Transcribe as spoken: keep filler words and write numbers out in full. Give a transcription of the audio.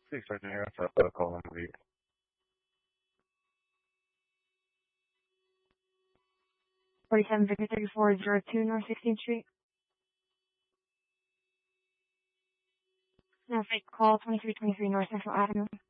Six Sergeant here. I thought calling me. forty-seven Victor thirty-four zero two North sixteenth Street. Now fake call twenty-three twenty-three North Central Avenue.